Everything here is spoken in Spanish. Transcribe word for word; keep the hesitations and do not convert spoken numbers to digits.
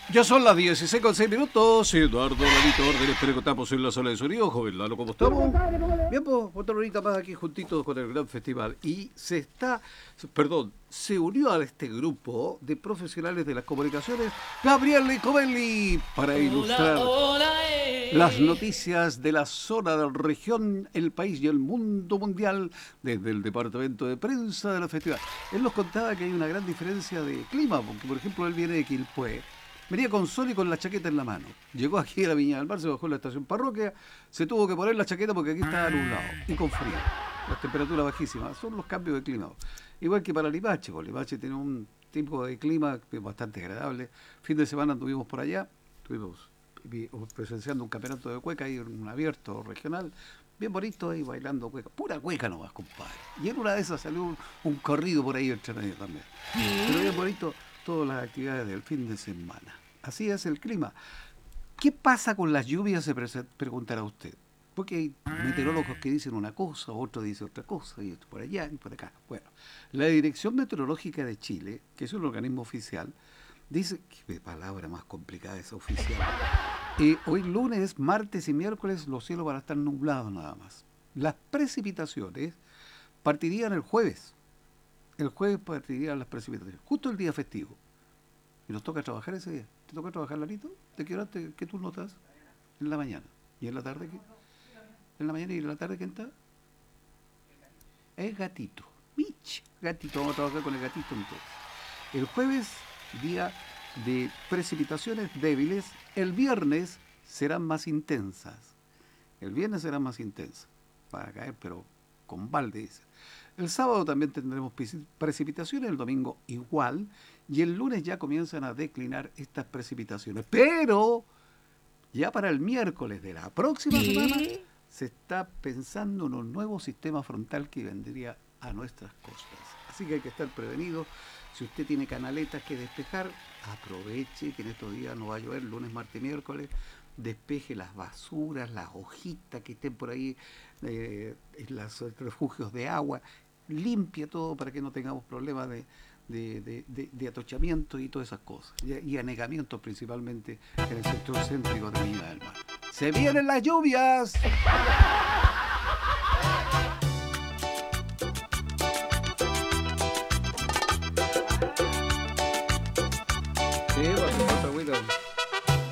Ya son las dieciséis con seis minutos. Eduardo Lalito Órdenes, pero estamos en la sala de sonido. Joven Lalo, ¿cómo estamos? Bien, pues, otra horita más aquí juntitos con el gran festival. Y se está, perdón, se unió a este grupo de profesionales de las comunicaciones Gabriel Licovelli para ilustrar las noticias de la zona, de la región, el país y el mundo mundial desde el departamento de prensa de la festival. Él nos contaba que hay una gran diferencia de clima, porque por ejemplo él viene de Quilpué. Venía con sol y con la chaqueta en la mano. Llegó aquí a la Viña del Mar, se bajó en la estación Parroquia, se tuvo que poner la chaqueta porque aquí estaba nublado y con frío. Las temperaturas bajísimas, son los cambios de clima. Igual que para Limache, porque Limache tiene un tipo de clima bastante agradable. Fin de semana anduvimos por allá, estuvimos presenciando un campeonato de cueca ahí en un abierto regional, bien bonito ahí bailando cueca, pura cueca nomás, compadre. Y en una de esas salió un, un corrido por ahí entre medio también. Pero bien bonito todas las actividades del fin de semana. Así es el clima. ¿Qué pasa con las lluvias? Se preguntará usted. Porque hay meteorólogos que dicen una cosa, otro dice otra cosa, y esto por allá y por acá. Bueno, la Dirección Meteorológica de Chile, que es un organismo oficial, dice, qué palabra más complicada esa oficial, eh, hoy lunes, martes y miércoles los cielos van a estar nublados nada más. Las precipitaciones partirían el jueves. El jueves partirían las precipitaciones, justo el día festivo. Y nos toca trabajar ese día. ¿Te toca trabajar, Larito? ¿De qué hora te, qué turno estás? En la mañana. ¿Y en la tarde qué? ¿En la mañana y en la tarde quién está? Es Gatito. Mich, Gatito. Vamos a trabajar con el Gatito entonces. El jueves, día de precipitaciones débiles. El viernes serán más intensas. El viernes serán más intensas. Para caer, pero con balde, dice. El sábado también tendremos precipitaciones, el domingo igual, y el lunes ya comienzan a declinar estas precipitaciones. Pero ya para el miércoles de la próxima ¿Qué? semana se está pensando en un nuevo sistema frontal que vendría a nuestras costas. Así que hay que estar prevenidos. Si usted tiene canaletas que despejar, aproveche que en estos días no va a llover, lunes, martes y miércoles. Despeje las basuras, las hojitas que estén por ahí, eh, en los refugios de agua, limpia todo para que no tengamos problemas de, de, de, de, de atochamiento y todas esas cosas, y, y anegamientos principalmente en el sector céntrico de Viña del Mar. ¡Se vienen las lluvias!